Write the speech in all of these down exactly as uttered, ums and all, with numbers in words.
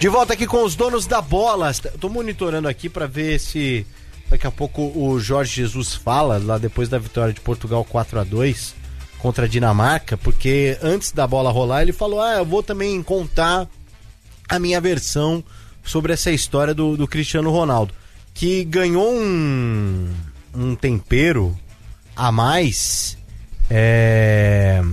De volta aqui com os donos da bola. Estou monitorando aqui para ver se daqui a pouco o Jorge Jesus fala, lá depois da vitória de Portugal quatro a dois contra a Dinamarca, porque antes da bola rolar ele falou, ah, eu vou também contar a minha versão sobre essa história do, do Cristiano Ronaldo, que ganhou um, um tempero a mais, é,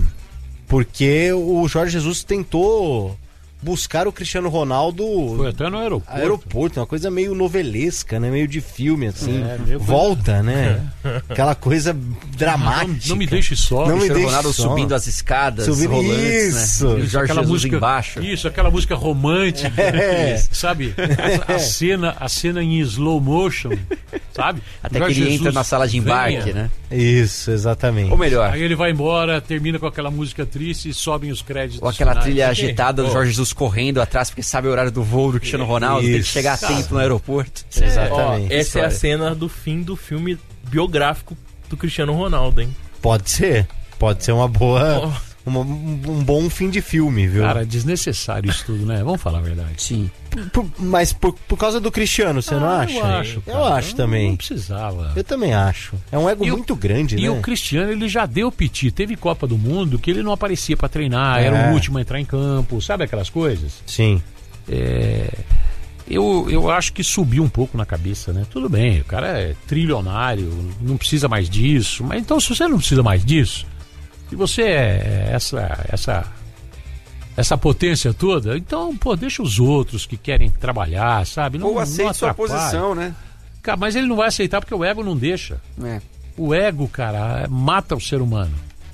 porque o Jorge Jesus tentou buscar o Cristiano Ronaldo. Foi até no aeroporto. Aeroporto, uma coisa meio novelesca, né? Meio de filme, assim. É, Volta, coisa... né? É. Aquela coisa dramática. Não, não me deixe só. Não o me Cristiano deixe Ronaldo só. Subindo as escadas, Subindo rolantes, isso. Né? E o Jorge aquela Jesus música embaixo. Isso, aquela música romântica. É. Sabe? A, a, cena, a cena em slow motion, sabe? Até que ele Jesus entra na sala de embarque, venha. né? Isso, exatamente. Ou melhor. Aí ele vai embora, termina com aquela música triste e sobem os créditos. Ou aquela finais. trilha agitada do oh. Jorge Jesus correndo atrás, porque sabe o horário do voo do Cristiano Ronaldo, Isso. tem que chegar a tempo no aeroporto. É. Exatamente. Ó, essa é a cena do fim do filme biográfico do Cristiano Ronaldo, hein? Pode ser. Pode ser uma boa... Oh. Uma, um bom fim de filme, viu? Cara, desnecessário isso tudo, né? Vamos falar a verdade. Sim. Por, por, mas por, por causa do Cristiano, você ah, não acha? Eu acho, cara. Eu acho também. Não precisava. Eu também acho. É um ego e muito o, grande, e né? E o Cristiano, ele já deu piti. Teve Copa do Mundo que ele não aparecia pra treinar, é. era o último a entrar em campo, sabe aquelas coisas? Sim. É... Eu, eu acho que subiu um pouco na cabeça, né? Tudo bem, o cara é trilionário, não precisa mais disso. Mas então, se você não precisa mais disso, se você é essa, essa, essa potência toda, então, pô, deixa os outros que querem trabalhar, sabe? Não, Ou aceite sua posição, né? Cara, mas ele não vai aceitar porque o ego não deixa. É. O ego, cara, mata o ser humano.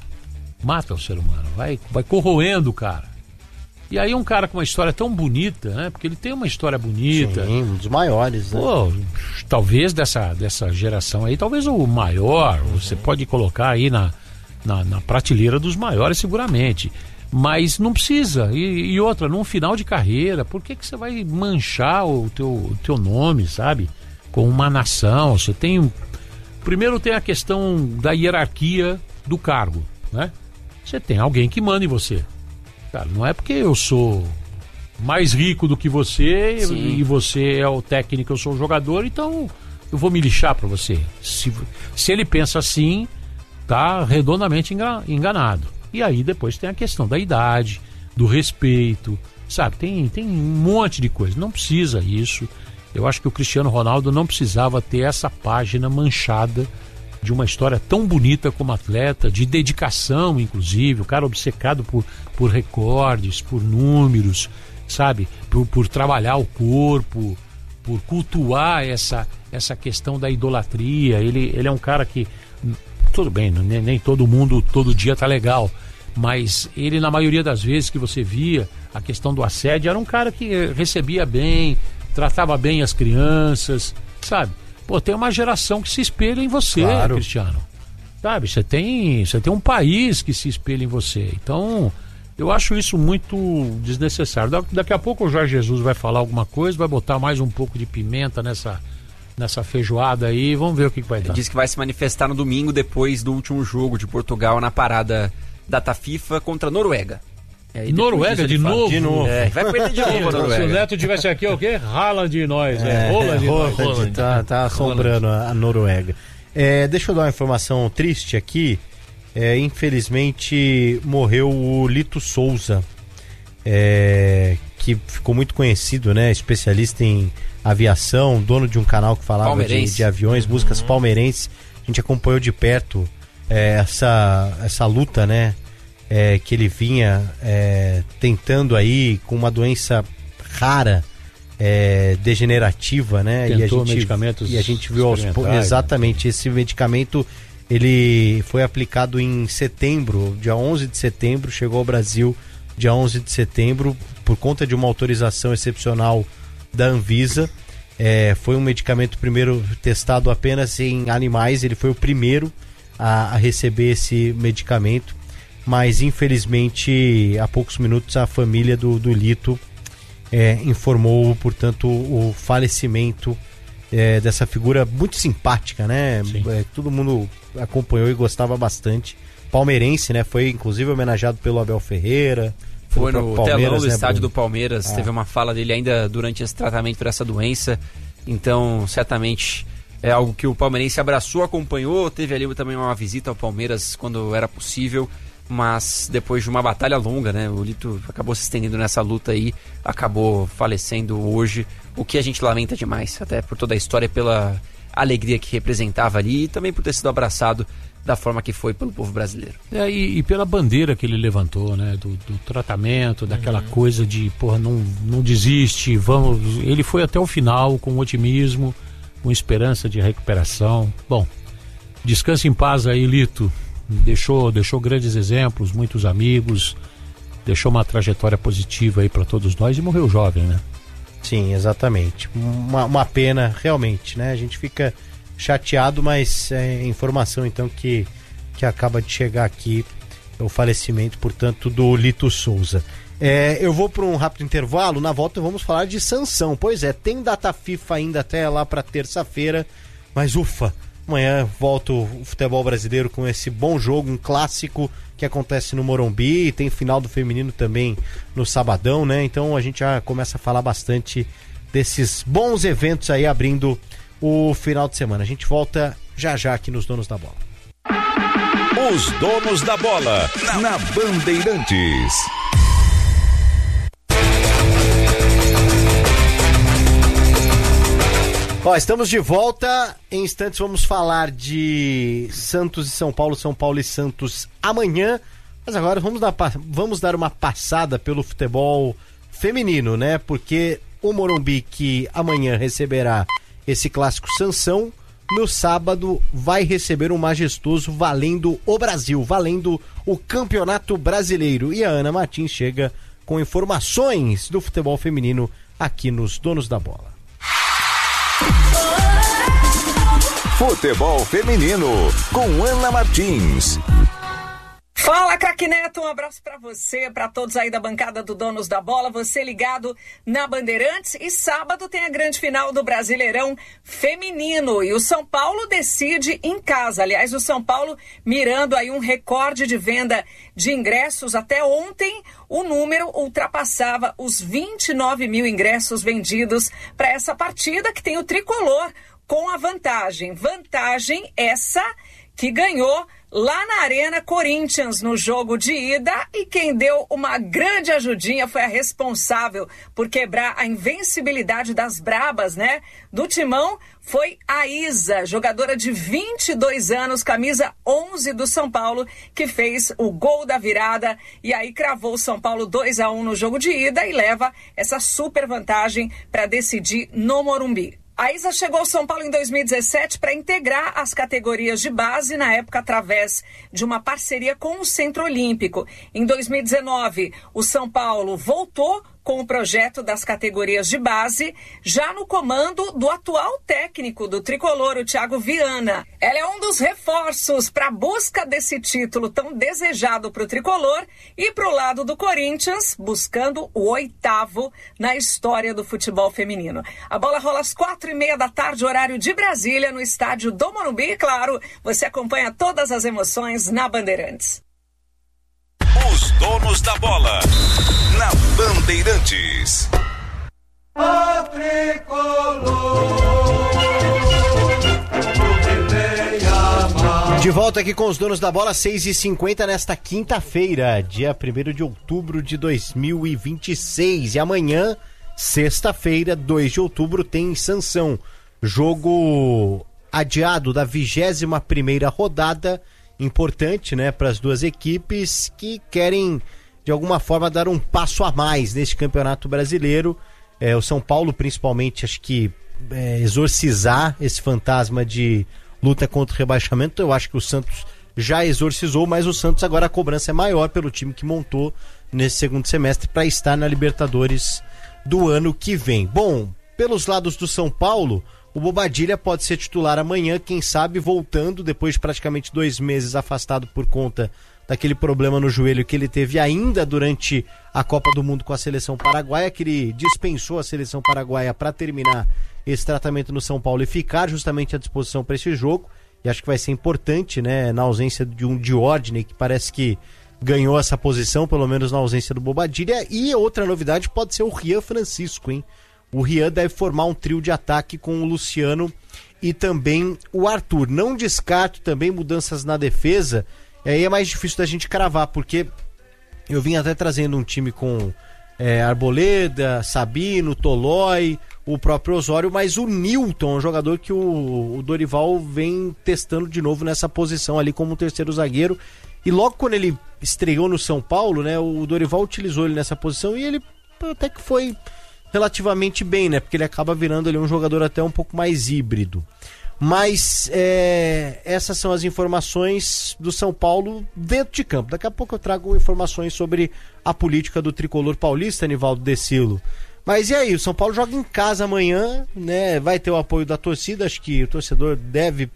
Mata o ser humano. Vai, vai corroendo o cara. E aí um cara com uma história tão bonita, né? Porque ele tem uma história bonita. Sim, um dos maiores, né? Pô, talvez dessa, dessa geração aí, talvez o maior, uhum. Você pode colocar aí na, na, na prateleira dos maiores seguramente. Mas não precisa. E, e outra, num final de carreira, por que, que você vai manchar o teu, o teu nome, sabe? Com uma nação. Você tem... Primeiro tem a questão da hierarquia do cargo, né? Você tem alguém que manda em você. Cara, não é porque eu sou mais rico do que você Sim. e você é o técnico, eu sou o jogador, então eu vou me lixar pra você. Se, se ele pensa assim, tá redondamente enganado. E aí depois tem a questão da idade, do respeito, sabe? Tem, tem um monte de coisa. Não precisa isso. Eu acho que o Cristiano Ronaldo não precisava ter essa página manchada de uma história tão bonita como atleta, de dedicação, inclusive, o cara obcecado por, por recordes, por números, sabe? Por, por trabalhar o corpo, por cultuar essa, essa questão da idolatria. Ele, ele é um cara que, tudo bem, nem, nem todo mundo todo dia tá legal, mas ele, na maioria das vezes que você via a questão do assédio, era um cara que recebia bem, tratava bem as crianças, sabe? Pô, tem uma geração que se espelha em você, claro. Cristiano. Sabe, você tem, você tem um país que se espelha em você. Então, eu acho isso muito desnecessário. Da, daqui a pouco o Jorge Jesus vai falar alguma coisa, vai botar mais um pouco de pimenta nessa, nessa feijoada aí. Vamos ver o que, que vai dar. Ele disse que vai se manifestar no domingo depois do último jogo de Portugal na parada data FIFA contra a Noruega. É, Noruega de novo? de novo? É, vai perder de novo a Noruega. Se o Neto tivesse aqui, o quê? Rala de nós, é. é rola de rola nós. De, tá, tá assombrando a, a Noruega. É, deixa eu dar uma informação triste aqui. É, infelizmente morreu o Lito Souza, é, que ficou muito conhecido, né? Especialista em aviação, dono de um canal que falava de, de aviões, músicas uhum. palmeirenses. A gente acompanhou de perto é, essa, essa luta, né? É, que ele vinha é, tentando aí com uma doença rara, é, degenerativa, né? Tentou e a gente, medicamentos e a gente viu aos poucos, exatamente, esse medicamento ele foi aplicado em setembro, dia onze de setembro, chegou ao Brasil dia onze de setembro, por conta de uma autorização excepcional da Anvisa. É, foi um medicamento primeiro testado apenas em animais, ele foi o primeiro a, a receber esse medicamento. Mas infelizmente há poucos minutos a família do, do Lito é, informou, portanto, o falecimento é, dessa figura muito simpática, né? É, todo mundo acompanhou e gostava bastante. Palmeirense, né? Foi inclusive homenageado pelo Abel Ferreira, Foi no telão do né, estádio Bruno? do Palmeiras, Ah. teve uma fala dele ainda durante esse tratamento para essa doença. Então, certamente é algo que o palmeirense abraçou, acompanhou. Teve ali também uma visita ao Palmeiras quando era possível, mas depois de uma batalha longa, né? O Lito acabou se estendendo nessa luta aí, acabou falecendo hoje, o que a gente lamenta demais, até por toda a história, pela alegria que representava ali e também por ter sido abraçado da forma que foi pelo povo brasileiro. É, e, e pela bandeira que ele levantou, né? Do, do tratamento, daquela uhum. coisa de, porra, não, não desiste, vamos. Ele foi até o final com otimismo, com esperança de recuperação. Bom, descanse em paz aí, Lito. Deixou, deixou grandes exemplos, muitos amigos, deixou uma trajetória positiva aí para todos nós e morreu jovem, né? Sim, exatamente. Uma, uma pena, realmente, né? A gente fica chateado, mas é informação então que, que acaba de chegar aqui, o falecimento, portanto, do Lito Souza. É, eu vou para um rápido intervalo, na volta vamos falar de Sansão. Pois é, tem data FIFA ainda até lá para terça-feira, mas ufa, amanhã volta o futebol brasileiro com esse bom jogo, um clássico que acontece no Morumbi, tem final do feminino também no sabadão, né? Então a gente já começa a falar bastante desses bons eventos aí abrindo o final de semana. A gente volta já já aqui nos Donos da Bola. Os Donos da Bola, na Bandeirantes. Ó, estamos de volta. Em instantes vamos falar de Santos e São Paulo, São Paulo e Santos amanhã. Mas agora vamos dar, vamos dar uma passada pelo futebol feminino, né? Porque o Morumbi, que amanhã receberá esse clássico Sansão, no sábado vai receber um majestoso valendo o Brasil, valendo o Campeonato Brasileiro. E a Ana Martins chega com informações do futebol feminino aqui nos Donos da Bola. Futebol feminino com Ana Martins. Fala, craque Neto, um abraço pra você, pra todos aí da bancada do Donos da Bola, você ligado na Bandeirantes. E sábado tem a grande final do Brasileirão Feminino e o São Paulo decide em casa. Aliás, o São Paulo mirando aí um recorde de venda de ingressos. Até ontem o número ultrapassava os vinte e nove mil ingressos vendidos para essa partida que tem o tricolor com a vantagem. Vantagem essa que ganhou lá na Arena Corinthians no jogo de ida, e quem deu uma grande ajudinha foi a responsável por quebrar a invencibilidade das brabas, né? Do Timão, foi a Isa, jogadora de vinte e dois anos, camisa onze do São Paulo, que fez o gol da virada e aí cravou o São Paulo dois a um no jogo de ida e leva essa super vantagem para decidir no Morumbi. A Isa chegou ao São Paulo em dois mil e dezessete para integrar as categorias de base, na época através de uma parceria com o Centro Olímpico. Em dois mil e dezenove, o São Paulo voltou com o projeto das categorias de base, já no comando do atual técnico do tricolor, o Thiago Viana. Ela é um dos reforços para a busca desse título tão desejado para o tricolor e para o lado do Corinthians, buscando o oitavo na história do futebol feminino. A bola rola às quatro e meia da tarde, horário de Brasília, no estádio do Morumbi. E claro, você acompanha todas as emoções na Bandeirantes. Os Donos da Bola, na Bandeirantes. O tricolor. De volta aqui com os Donos da Bola, seis e cinquenta nesta quinta-feira, dia primeiro de outubro de dois mil e vinte e seis. E amanhã, sexta-feira, dois de outubro, tem Sansão. Jogo adiado da vigésima primeira rodada. Importante, né, para as duas equipes que querem, de alguma forma, dar um passo a mais neste Campeonato Brasileiro. É, o São Paulo, principalmente, acho que é, exorcizar esse fantasma de luta contra o rebaixamento. Eu acho que o Santos já exorcizou, mas o Santos agora a cobrança é maior pelo time que montou nesse segundo semestre para estar na Libertadores do ano que vem. Bom, pelos lados do São Paulo, o Bobadilla pode ser titular amanhã, quem sabe voltando depois de praticamente dois meses afastado por conta daquele problema no joelho que ele teve ainda durante a Copa do Mundo com a seleção paraguaia, que ele dispensou a seleção paraguaia para terminar esse tratamento no São Paulo e ficar justamente à disposição para esse jogo. E acho que vai ser importante, né, na ausência de um Diordine, que parece que ganhou essa posição, pelo menos na ausência do Bobadilha. E outra novidade pode ser o Rian Francisco, hein? O Rian deve formar um trio de ataque com o Luciano e também o Arthur. Não descarto também mudanças na defesa. E aí é mais difícil da gente cravar, porque eu vim até trazendo um time com é, Arboleda, Sabino, Tolói, o próprio Osório, mas o Nilton, um jogador que o, o Dorival vem testando de novo nessa posição ali como terceiro zagueiro. E logo quando ele estreou no São Paulo, né, o Dorival utilizou ele nessa posição e ele até que foi relativamente bem, né? Porque ele acaba virando ali um jogador até um pouco mais híbrido. Mas é, essas são as informações do São Paulo dentro de campo. Daqui a pouco eu trago informações sobre a política do tricolor paulista, Nivaldo Decilo. Mas e aí, o São Paulo joga em casa amanhã, né? Vai ter o apoio da torcida, acho que o torcedor deve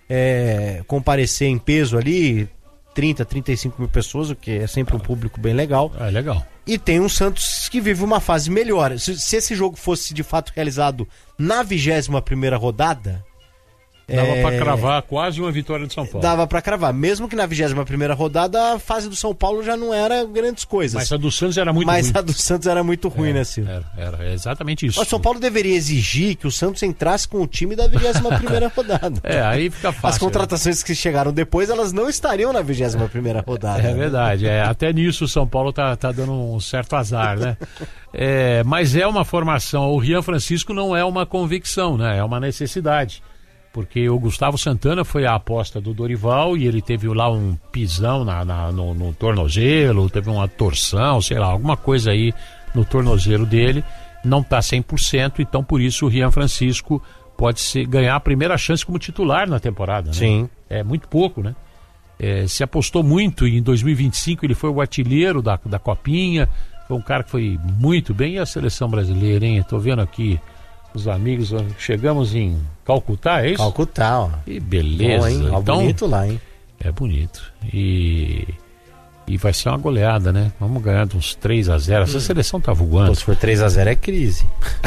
é, comparecer em peso ali, trinta, trinta e cinco mil pessoas, o que é sempre um público bem legal. É legal. E tem um Santos que vive uma fase melhor. Se, se esse jogo fosse de fato realizado na vigésima primeira rodada... Dava é... pra cravar quase uma vitória do São Paulo. Dava pra cravar. Mesmo que na vigésima primeira rodada a fase do São Paulo já não era grandes coisas. Mas a do Santos era muito Mas ruim. Mas a do Santos era muito ruim, é, né, Silvio? Era, era exatamente isso. O São Paulo deveria exigir que o Santos entrasse com o time da vigésima primeira rodada. É, aí fica fácil. As contratações é. que chegaram depois, elas não estariam na vigésima primeira rodada. É verdade. É, até nisso o São Paulo tá, tá dando um certo azar, né? É, mas é uma formação. O Rian Francisco não é uma convicção, né? É uma necessidade. Porque o Gustavo Santana foi a aposta do Dorival e ele teve lá um pisão na, na, no, no tornozelo, teve uma torção, sei lá, alguma coisa aí no tornozelo dele. Não está cem por cento, então por isso o Rian Francisco pode ser, ganhar a primeira chance como titular na temporada, né? Sim. É muito pouco, né? É, se apostou muito e em dois mil e vinte e cinco ele foi o artilheiro da, da Copinha, foi um cara que foi muito bem. E a seleção brasileira, hein? Estou vendo aqui os amigos, chegamos em Calcutá, é isso? Calcutá, ó. Que beleza. Bom, hein? Ó, então, bonito lá, hein? É bonito. E, e vai ser uma goleada, né? Vamos ganhar de uns três a zero. Essa hum. seleção tá voando. Pô, se for três a zero é crise.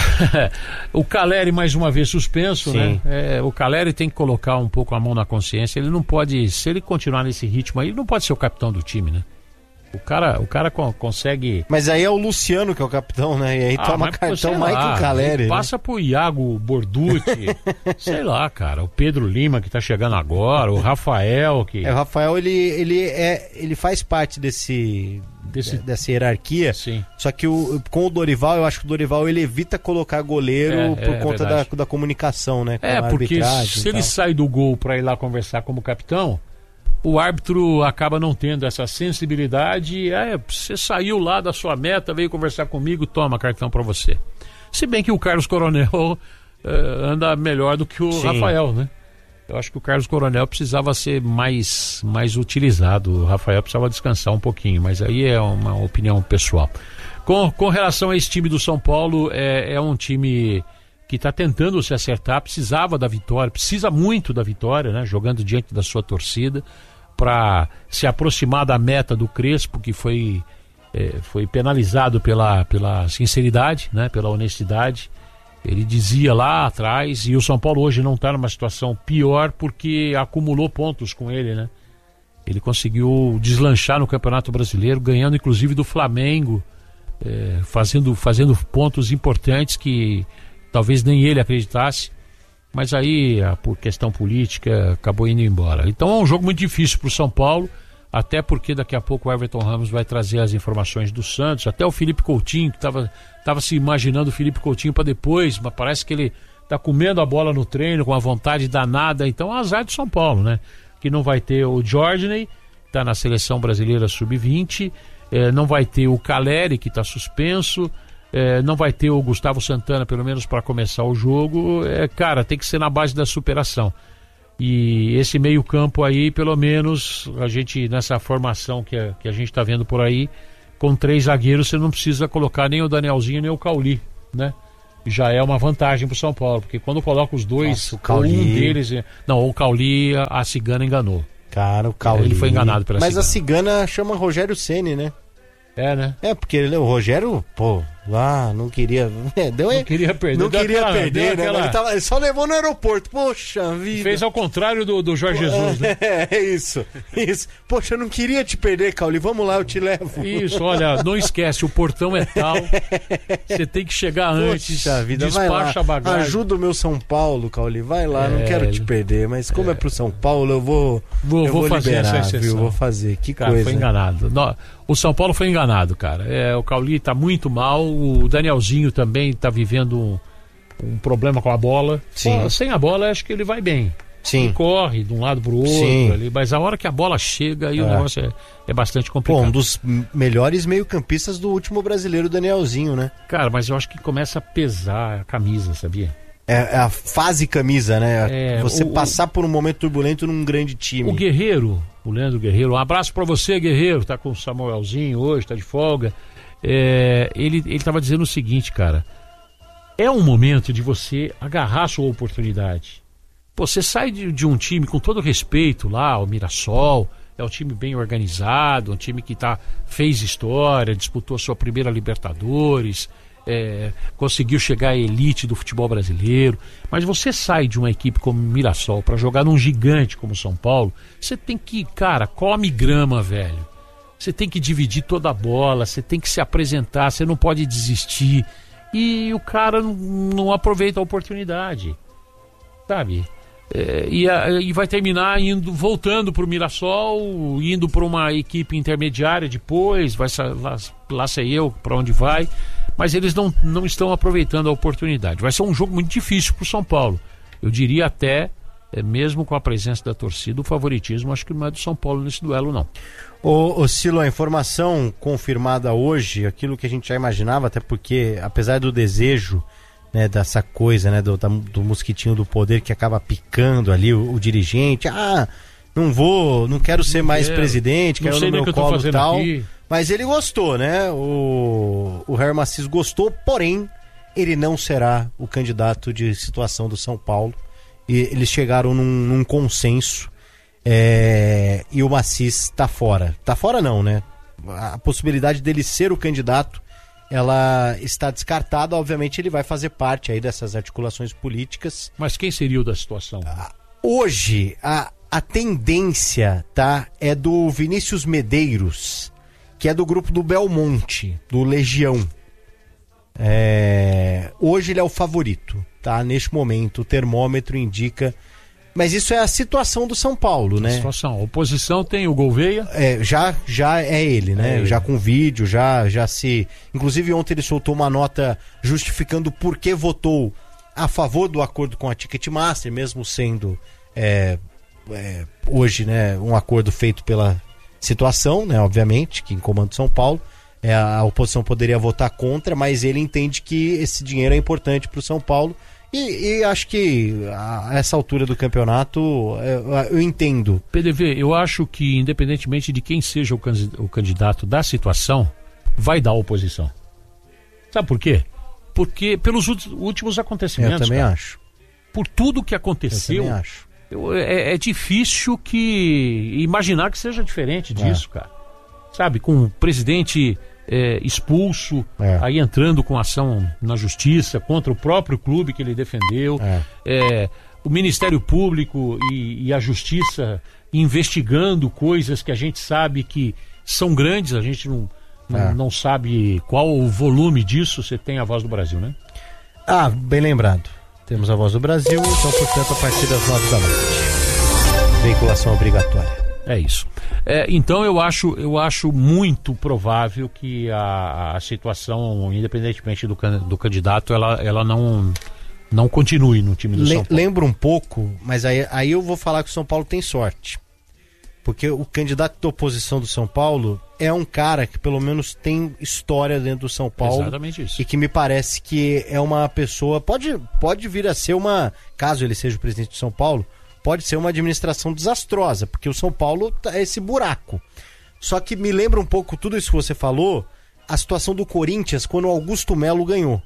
O Caleri mais uma vez suspenso, Sim. né? É, o Caleri tem que colocar um pouco a mão na consciência. Ele não pode, se ele continuar nesse ritmo aí, ele não pode ser o capitão do time, né? O cara, o cara co- consegue... Mas aí é o Luciano que é o capitão, né? E aí ah, toma cartão mais que o Caleri. Passa né? pro Iago Borducci, sei lá, cara. O Pedro Lima que tá chegando agora, o Rafael que... É, o Rafael, ele, ele, é, ele faz parte desse, desse... dessa hierarquia. Sim. Só que o, com o Dorival, eu acho que o Dorival ele evita colocar goleiro é, por é, conta é da, da comunicação, né? Com é, a porque se ele sai do gol pra ir lá conversar como capitão, o árbitro acaba não tendo essa sensibilidade. É, você saiu lá da sua meta, veio conversar comigo, toma cartão pra você. Se bem que o Carlos Coronel uh, anda melhor do que o Sim. Rafael, né? Eu acho que o Carlos Coronel precisava ser mais, mais utilizado. O Rafael precisava descansar um pouquinho, mas aí é uma opinião pessoal. Com, com relação a esse time do São Paulo, é, é um time que está tentando se acertar, precisava da vitória, precisa muito da vitória, né? Jogando diante da sua torcida, para se aproximar da meta do Crespo, que foi, é, foi penalizado pela, pela sinceridade, né? Pela honestidade. Ele dizia lá atrás, e o São Paulo hoje não está numa situação pior porque acumulou pontos com ele, né? Ele conseguiu deslanchar no Campeonato Brasileiro, ganhando inclusive do Flamengo, é, fazendo, fazendo pontos importantes que talvez nem ele acreditasse, mas aí, por questão política, acabou indo embora. Então é um jogo muito difícil para o São Paulo, até porque daqui a pouco o Everton Ramos vai trazer as informações do Santos, até o Felipe Coutinho, que estava tava se imaginando o Felipe Coutinho para depois, mas parece que ele está comendo a bola no treino, com a vontade danada. Então é azar do São Paulo, né? Que não vai ter o Jorginho, que está na seleção brasileira sub vinte, eh, não vai ter o Caleri, que está suspenso, É, não vai ter o Gustavo Santana, pelo menos para começar o jogo. É, cara, tem que ser na base da superação. E esse meio campo aí, pelo menos, a gente, nessa formação que a, que a gente está vendo por aí, com três zagueiros, você não precisa colocar nem o Danielzinho nem o Cauli, né? Já é uma vantagem pro São Paulo, porque quando coloca os dois, Nossa, o Cauli... ou um deles... Não, o Cauli, a, a Cigana enganou. Cara, o Cauli... Ele foi enganado pela Mas Cigana. a Cigana chama Rogério Ceni, né? É, né? É, porque ele, o Rogério, pô, Ah, não queria. É, deu, Não queria perder. Não Deu queria aquela- perder, deu né? aquela- Ele, tava- ele só levou no aeroporto. Poxa vida. Fez ao contrário do, do Jorge Jesus, né? É, é isso. Isso. Poxa, eu não queria te perder, Cauli. Vamos lá, eu te levo. Isso, olha, não esquece, o portão é tal. Você tem que chegar antes. Poxa vida, vai lá. Despacha a bagagem. Ajuda o meu São Paulo, Cauli. Vai lá, não É, quero te ele- perder. Mas como é, pro São Paulo, eu vou, Vou- eu vou vou fazer liberar, essa exceção. viu? Vou fazer. Que Cara, coisa. foi enganado. Nó- O São Paulo foi enganado, cara. É, o Cauli tá muito mal. O Danielzinho também tá vivendo um, um problema com a bola. Sim. Pô, sem a bola, acho que ele vai bem. Sim. Ele corre de um lado pro outro Sim. ali, mas a hora que a bola chega, aí o É. negócio é, é bastante Pô, complicado. um dos m- melhores meio-campistas do último brasileiro, Danielzinho, né? Cara, mas eu acho que começa a pesar a camisa, sabia? É, é a fase camisa, né? É, Você o- passar por um momento turbulento num grande time. O Guerreiro, o Leandro Guerreiro, um abraço pra você, Guerreiro, tá com o Samuelzinho hoje, tá de folga. É, ele, ele tava dizendo o seguinte, cara, é um momento de você agarrar a sua oportunidade. Pô, você sai de, de um time com todo respeito lá, o Mirassol, é um time bem organizado, um time que tá, fez história, disputou sua primeira Libertadores, é, conseguiu chegar à elite do futebol brasileiro, mas você sai de uma equipe como o Mirassol para jogar num gigante como o São Paulo, você tem que, cara, come grama, velho. Você tem que dividir toda a bola, você tem que se apresentar, você não pode desistir. E o cara não, não aproveita a oportunidade, sabe? É, e, a- e vai terminar indo, voltando para o Mirassol, indo para uma equipe intermediária depois, vai sa- lá, lá sei eu para onde vai, mas eles não, não estão aproveitando a oportunidade. Vai ser um jogo muito difícil para o São Paulo. Eu diria até, é, mesmo com a presença da torcida, o favoritismo acho que não é do São Paulo nesse duelo, não. Ô, ô Silo, a informação confirmada hoje, aquilo que a gente já imaginava, até porque, apesar do desejo, né, dessa coisa, né, do, da- do mosquitinho do poder que acaba picando ali o, o dirigente, ah, não vou, não quero ser mais quero. presidente, Não quero sei no nem o meu que eu tô colo e fazendo tal. aqui. Mas ele gostou, né? O, o Jair Massis gostou, porém, ele não será o candidato de situação do São Paulo. E eles chegaram num, num consenso. É, e o Massis tá fora. Tá fora não, né? A possibilidade dele ser o candidato, ela está descartada. Obviamente ele vai fazer parte aí dessas articulações políticas. Mas quem seria o da situação? Hoje, a, a tendência, tá, é do Vinícius Medeiros, que é do grupo do Belmonte, do Legião. É, hoje ele é o favorito, tá? Neste momento, o termômetro indica. Mas isso é a situação do São Paulo, né? Situação. A oposição tem o Gouveia. É, já, já é ele, né? É ele. Já com vídeo, já, já se... Inclusive ontem ele soltou uma nota justificando por que votou a favor do acordo com a Ticketmaster, mesmo sendo é, é, hoje, né, um acordo feito pela situação, né, obviamente, que incomanda São Paulo. É, a oposição poderia votar contra, mas ele entende que esse dinheiro é importante para o São Paulo. E, e acho que a essa altura do campeonato eu, eu entendo. P D V, eu acho que independentemente de quem seja o, cansi- o candidato da situação, vai dar oposição. Sabe por quê? Porque pelos ú- últimos acontecimentos, Eu também cara, acho. por tudo que Eu aconteceu, também acho. eu- é, é difícil que imaginar que seja diferente disso, cara. Sabe, com o presidente é, expulso, É. aí entrando com ação na justiça contra o próprio clube que ele defendeu, É. é, o Ministério Público e, e a Justiça investigando coisas que a gente sabe que são grandes, a gente não, não, É. não sabe qual o volume disso. Você tem a Voz do Brasil, né? Ah, bem lembrado. Temos a Voz do Brasil, então, portanto, a partir das nove da noite. Veiculação obrigatória. É isso. É, então eu acho, eu acho muito provável que a, a situação, independentemente do, can- do candidato, ela, ela não, não continue no time do Le- São Paulo. lembra um pouco, mas aí, aí eu vou falar que o São Paulo tem sorte. Porque o candidato da oposição do São Paulo é um cara que pelo menos tem história dentro do São Paulo. Exatamente isso. E que me parece que é uma pessoa. Pode, pode vir a ser uma. Caso ele seja o presidente de São Paulo, pode ser uma administração desastrosa, porque o São Paulo é esse buraco. Só que me lembra um pouco tudo isso que você falou, a situação do Corinthians quando o Augusto Melo ganhou.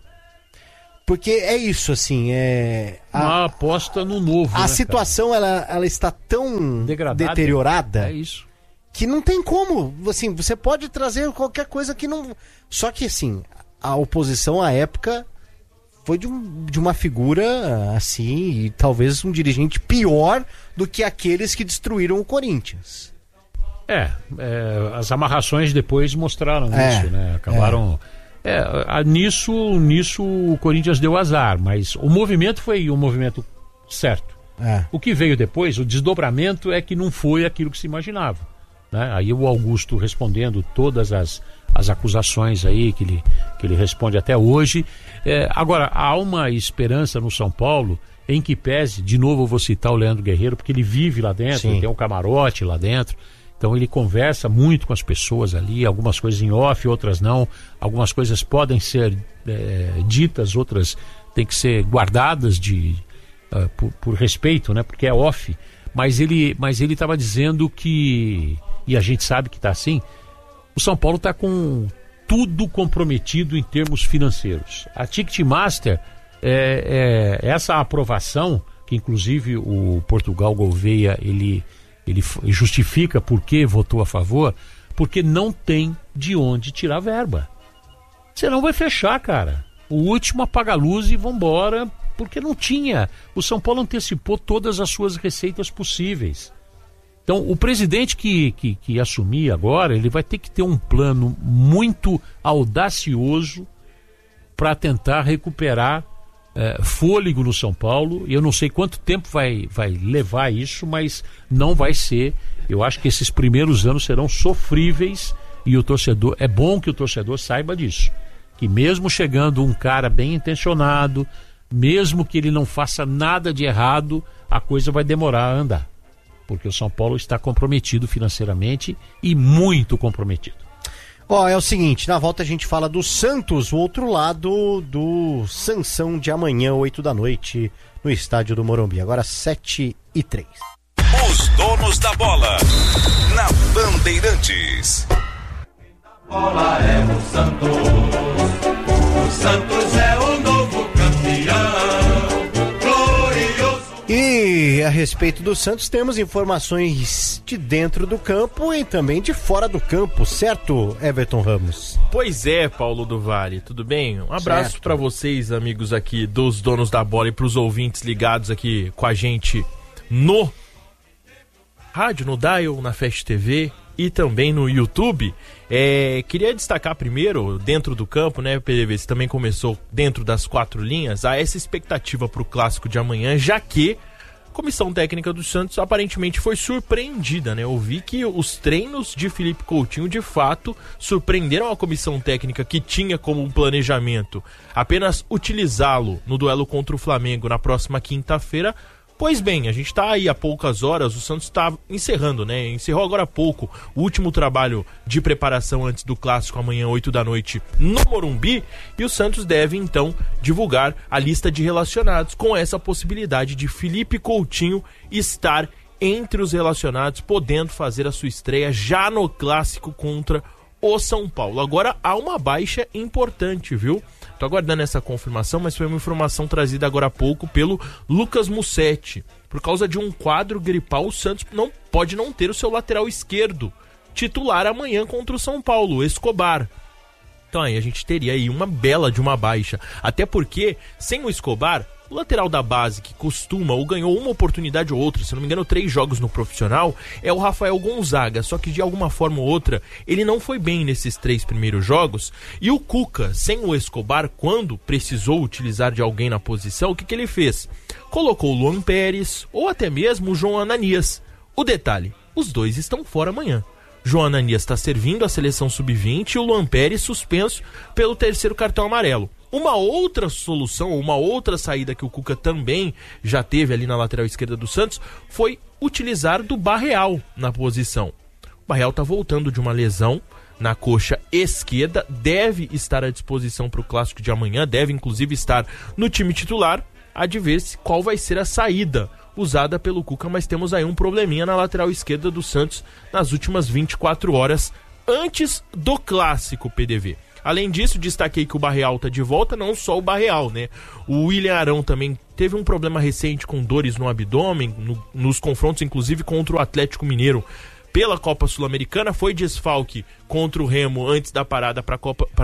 Porque é isso, assim, é... a- Uma aposta no novo. A né, situação ela, ela está tão Degradada. deteriorada cara? É isso. que não tem como. Assim, você pode trazer qualquer coisa que não. Só que assim, a oposição à época foi de, um, de uma figura assim, e talvez um dirigente pior do que aqueles que destruíram o Corinthians. É, é as amarrações depois mostraram É, isso, né? Acabaram... É. É, a, nisso, nisso o Corinthians deu azar, mas o movimento foi um movimento certo. É. O que veio depois, o desdobramento, é que não foi aquilo que se imaginava, né? Aí o Augusto respondendo todas as, as acusações aí que ele, que ele responde até hoje. É, agora, há uma esperança no São Paulo, em que pese, de novo eu vou citar o Leandro Guerreiro, porque ele vive lá dentro, ele tem um camarote lá dentro, então ele conversa muito com as pessoas ali, algumas coisas em off, outras não, algumas coisas podem ser é, ditas, outras têm que ser guardadas de, uh, por, por respeito, né? Porque é off, mas ele mas ele estava dizendo que, e a gente sabe que está assim, o São Paulo está com tudo comprometido em termos financeiros. A Ticketmaster, é, é, essa aprovação, que inclusive o Portugal Gouveia, ele, ele justifica por que votou a favor, porque não tem de onde tirar verba. Senão vai fechar, cara. O último apaga a luz e vambora, porque não tinha. O São Paulo antecipou todas as suas receitas possíveis. Então, o presidente que, que, que assumir agora, ele vai ter que ter um plano muito audacioso para tentar recuperar é, fôlego no São Paulo. Eu não sei quanto tempo vai, vai levar isso, mas não vai ser. Eu acho que esses primeiros anos serão sofríveis e o torcedor, é bom que o torcedor saiba disso. Que mesmo chegando um cara bem intencionado, mesmo que ele não faça nada de errado, a coisa vai demorar a andar. Porque o São Paulo está comprometido financeiramente e muito comprometido. Ó, é o seguinte, na volta a gente fala do Santos, o outro lado do Sansão de amanhã, oito da noite, no estádio do Morumbi. Agora sete e três. Os donos da bola, na Bandeirantes. A bola é o Santos, o Santos é o novo campeão, glorioso. E a respeito do Santos, temos informações de dentro do campo e também de fora do campo, certo, Everton Ramos? Pois é, Paulo do Vale, tudo bem? Um abraço para vocês, amigos aqui dos donos da bola, e para os ouvintes ligados aqui com a gente no rádio, no Dial, na Fast T V e também no YouTube. É, queria destacar primeiro, dentro do campo, né, P D V, você também começou dentro das quatro linhas, há essa expectativa para o clássico de amanhã, já que a comissão técnica do Santos aparentemente foi surpreendida, né? Eu vi que os treinos de Felipe Coutinho, de fato, surpreenderam a comissão técnica, que tinha como um planejamento apenas utilizá-lo no duelo contra o Flamengo na próxima quinta-feira. Pois bem, a gente está aí há poucas horas, o Santos está encerrando, né? Encerrou agora há pouco o último trabalho de preparação antes do clássico amanhã, oito da noite, no Morumbi, e o Santos deve então divulgar a lista de relacionados, com essa possibilidade de Felipe Coutinho estar entre os relacionados, podendo fazer a sua estreia já no clássico contra o São Paulo. Agora há uma baixa importante, viu? Tô aguardando essa confirmação, mas foi uma informação trazida agora há pouco pelo Lucas Mussetti. Por causa de um quadro gripal, o Santos não, pode não ter o seu lateral esquerdo titular amanhã contra o São Paulo, o Escobar. Então aí a gente teria aí uma bela de uma baixa. Até porque, sem o Escobar, o lateral da base, que costuma ou ganhou uma oportunidade ou outra, se não me engano três jogos no profissional, é o Rafael Gonzaga. Só que de alguma forma ou outra, ele não foi bem nesses três primeiros jogos. E o Cuca, sem o Escobar, quando precisou utilizar de alguém na posição, o que, que ele fez? Colocou o Luan Pérez ou até mesmo o João Ananias. O detalhe, os dois estão fora amanhã. João Ananias está servindo a seleção sub vinte e o Luan Pérez suspenso pelo terceiro cartão amarelo. Uma outra solução, uma outra saída que o Cuca também já teve ali na lateral esquerda do Santos foi utilizar do Barreal na posição. O Barreal está voltando de uma lesão na coxa esquerda, deve estar à disposição para o clássico de amanhã, deve inclusive estar no time titular. Há de ver qual vai ser a saída usada pelo Cuca, mas temos aí um probleminha na lateral esquerda do Santos nas últimas vinte e quatro horas antes do clássico, P D V. Além disso, destaquei que o Barreal tá de volta, não só o Barreal, né? O William Arão também teve um problema recente com dores no abdômen, no, nos confrontos inclusive contra o Atlético Mineiro pela Copa Sul-Americana, foi desfalque contra o Remo antes da parada para a Copa, para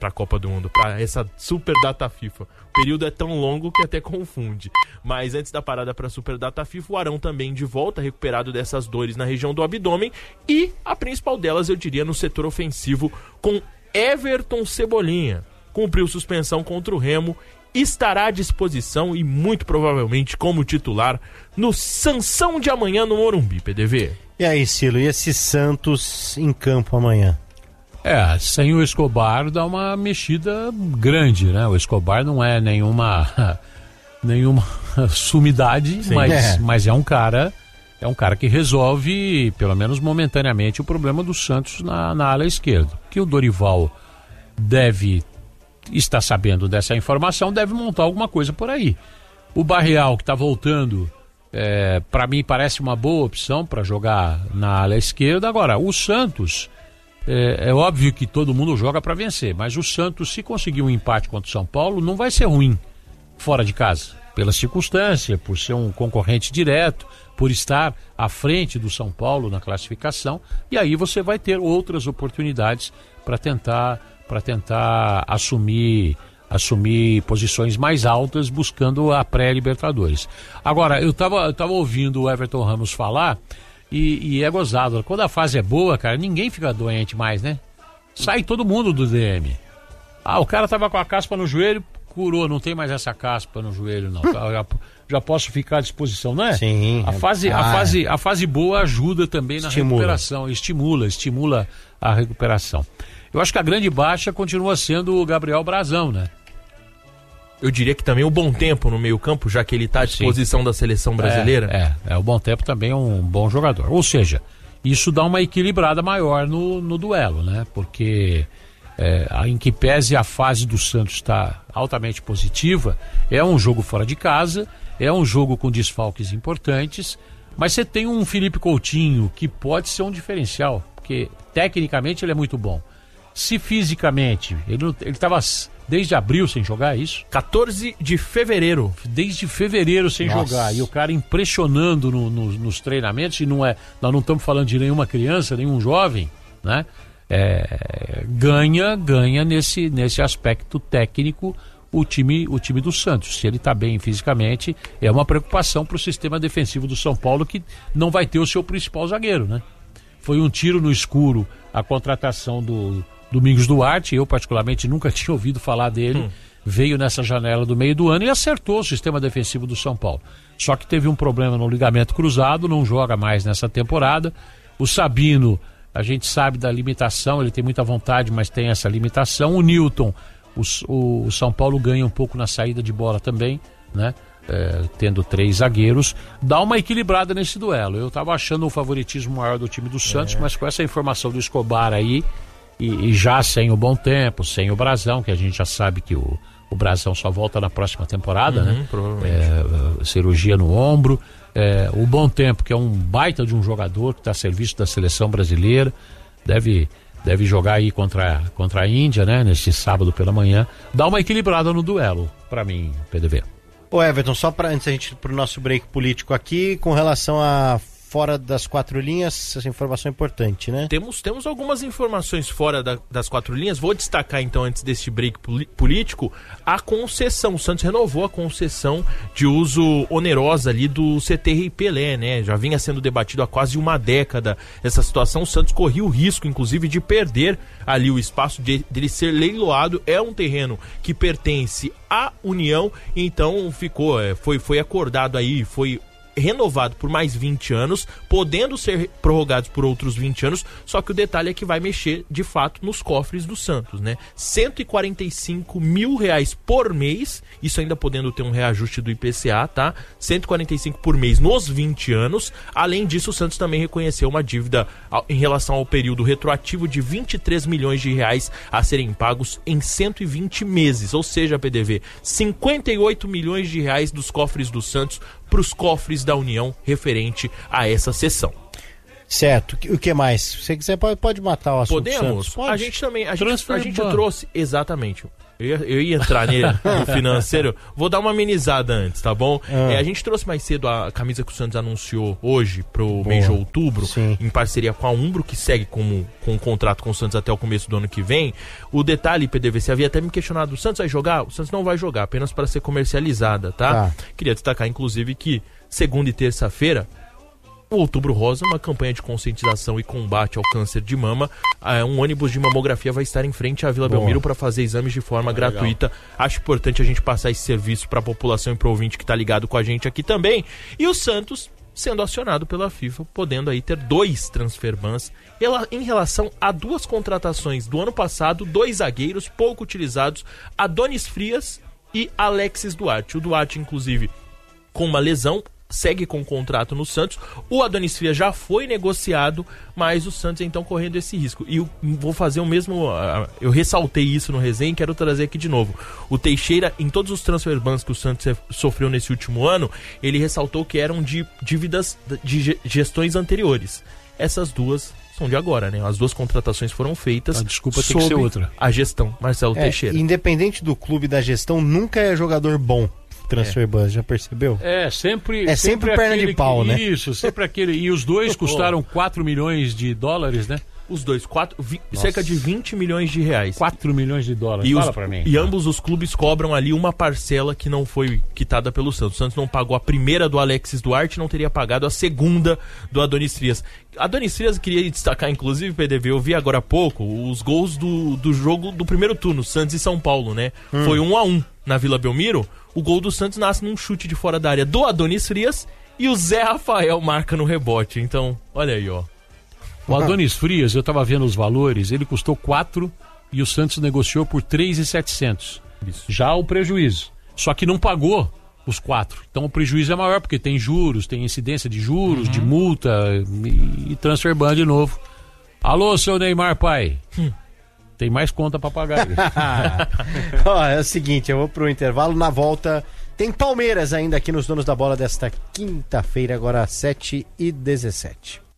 para a Copa do Mundo, para essa super data FIFA. O período é tão longo que até confunde. Mas antes da parada para a super data FIFA, o Arão também de volta, recuperado dessas dores na região do abdômen, e a principal delas, eu diria, no setor ofensivo, com Everton Cebolinha. Cumpriu suspensão contra o Remo, estará à disposição e muito provavelmente como titular no Sansão de amanhã no Morumbi, P D V. E aí, Cilo, e esse Santos em campo amanhã? É, sem o Escobar dá uma mexida grande, né? O Escobar não é nenhuma nenhuma sumidade, mas é. mas é um cara é um cara que resolve, pelo menos momentaneamente, o problema do Santos na, na ala esquerda. Que o Dorival deve está sabendo dessa informação, deve montar alguma coisa por aí. O Barreal, que está voltando, é, para mim parece uma boa opção para jogar na ala esquerda. Agora, o Santos, é, é óbvio que todo mundo joga para vencer, mas o Santos, se conseguir um empate contra o São Paulo, não vai ser ruim fora de casa, pela circunstância, por ser um concorrente direto, por estar à frente do São Paulo na classificação, e aí você vai ter outras oportunidades para tentar para tentar assumir, assumir posições mais altas, buscando a pré-Libertadores. Agora, eu estava eu tava ouvindo o Everton Ramos falar, e, e é gozado. Quando a fase é boa, cara, ninguém fica doente mais, né? Sai todo mundo do D M. Ah, o cara tava com a caspa no joelho, curou, não tem mais essa caspa no joelho, não. já, já posso ficar à disposição, não é? Sim. A fase, ah, a fase, a fase boa ajuda também na estimula. recuperação, estimula, estimula a recuperação. Eu acho que a grande baixa continua sendo o Gabriel Brazão, né? Eu diria que também o Bom Tempo no meio campo, já que ele está à disposição Sim. da seleção brasileira. É, é, é, o Bom Tempo também é um bom jogador. Ou seja, isso dá uma equilibrada maior no, no duelo, né? Porque é, em que pese a fase do Santos está altamente positiva, é um jogo fora de casa, é um jogo com desfalques importantes, mas você tem um Felipe Coutinho que pode ser um diferencial, porque tecnicamente ele é muito bom. Se fisicamente, ele estava desde abril sem jogar, é isso? quatorze de fevereiro. Desde fevereiro sem Nossa. jogar. E o cara impressionando no, no, nos treinamentos, e não é, nós não estamos falando de nenhuma criança, nenhum jovem, né? É, ganha, ganha nesse, nesse aspecto técnico o time, o time do Santos. Se ele está bem fisicamente, é uma preocupação para o sistema defensivo do São Paulo, que não vai ter o seu principal zagueiro, né? Foi um tiro no escuro a contratação do Domingos Duarte. Eu particularmente nunca tinha ouvido falar dele. Hum. Veio nessa janela do meio do ano e acertou o sistema defensivo do São Paulo. Só que teve um problema no ligamento cruzado, não joga mais nessa temporada. O Sabino, a gente sabe da limitação, ele tem muita vontade, mas tem essa limitação. O Newton, o, o São Paulo ganha um pouco na saída de bola também, né? É, tendo três zagueiros, dá uma equilibrada nesse duelo. Eu tava achando o favoritismo maior do time do Santos, é. mas com essa informação do Escobar aí, e, e já sem o Bom Tempo, sem o Brazão, que a gente já sabe que o, o Brazão só volta na próxima temporada, uhum, né? Provavelmente. É, cirurgia no ombro. É, o Bom Tempo, que é um baita de um jogador que está a serviço da seleção brasileira, deve, deve jogar aí contra, contra a Índia, né? Neste sábado pela manhã. Dá uma equilibrada no duelo, para mim, P D V. Ô Everton, só para antes a gente ir pro nosso break político aqui, com relação a fora das quatro linhas, essa informação é importante, né? Temos, temos algumas informações fora da, das quatro linhas. Vou destacar então, antes deste break político, a concessão. O Santos renovou a concessão de uso onerosa ali do C T Rei Pelé, né? Já vinha sendo debatido há quase uma década essa situação. O Santos corria o risco, inclusive, de perder ali o espaço de, de ele ser leiloado. É um terreno que pertence à União, então ficou, foi, foi acordado aí, foi renovado por mais vinte anos, podendo ser prorrogados por outros vinte anos, só que o detalhe é que vai mexer de fato nos cofres do Santos, né? cento e quarenta e cinco mil reais por mês, isso ainda podendo ter um reajuste do I P C A, tá? cento e quarenta e cinco por mês nos vinte anos. Além disso, o Santos também reconheceu uma dívida em relação ao período retroativo de vinte e três milhões de reais a serem pagos em cento e vinte meses, ou seja, P D V, cinquenta e oito milhões de reais dos cofres do Santos para os cofres da União referente a essa sessão. Certo. O que mais? Se você quiser, pode, pode matar o assunto. Podemos? Santos. Pode. A gente também, a gente, a gente trouxe, exatamente, Eu ia, eu ia entrar nele, no financeiro. Vou dar uma amenizada antes, tá bom? Ah. É, a gente trouxe mais cedo a camisa que o Santos anunciou hoje pro Boa. mês de outubro, Sim. em parceria com a Umbro, que segue com, com um contrato com o Santos até o começo do ano que vem. O detalhe, P D V, você havia até me questionado, o Santos vai jogar? O Santos não vai jogar, apenas para ser comercializada, tá? tá? Queria destacar, inclusive, que segunda e terça-feira, o Outubro Rosa, uma campanha de conscientização e combate ao câncer de mama. Um ônibus de mamografia vai estar em frente à Vila Boa. Belmiro para fazer exames de forma ah, gratuita. Legal. Acho importante a gente passar esse serviço para a população e para o ouvinte que está ligado com a gente aqui também. E o Santos sendo acionado pela FIFA, podendo aí ter dois transfer bans em relação a duas contratações do ano passado, dois zagueiros pouco utilizados, Adonis Frias e Alexis Duarte. O Duarte, inclusive, com uma lesão, segue com o contrato no Santos. O Adonis Frias já foi negociado, mas o Santos então correndo esse risco. E eu vou fazer o mesmo, uh, eu ressaltei isso no resenha e quero trazer aqui de novo. O Teixeira, em todos os transfer bans que o Santos sofreu nesse último ano, ele ressaltou que eram de dívidas de gestões anteriores. Essas duas são de agora, né? As duas contratações foram feitas. A desculpa tem que ser outra. A gestão, Marcelo é, Teixeira. Independente do clube da gestão, nunca é jogador bom. Transfer é. Bus, já percebeu? É, sempre... É sempre, sempre perna de pau, que, né? Isso, sempre aquele... E os dois custaram quatro milhões de dólares, né? Os dois, quatro, vi, cerca de vinte milhões de reais. quatro milhões de dólares, e fala os, pra mim. E ambos os clubes cobram ali uma parcela que não foi quitada pelo Santos. O Santos não pagou a primeira do Alexis Duarte, não teria pagado a segunda do Adonis Frias. Adonis Frias, queria destacar, inclusive, P D V, eu vi agora há pouco, os gols do, do jogo do primeiro turno, Santos e São Paulo, né? Hum. Foi um a um na Vila Belmiro. O gol do Santos nasce num chute de fora da área do Adonis Frias e o Zé Rafael marca no rebote. Então, olha aí, ó. O Adonis Frias, eu tava vendo os valores, ele custou quatro e o Santos negociou por três mil e setecentos. Já o prejuízo. Só que não pagou os quatro. Então o prejuízo é maior porque tem juros, tem incidência de juros, uhum. de multa e, e transfer ban de novo. Alô, seu Neymar, pai. Hum. Tem mais conta pra pagar. Ó, é o seguinte, eu vou pro intervalo, na volta tem Palmeiras ainda aqui nos Donos da Bola desta quinta-feira, agora às sete e dezessete.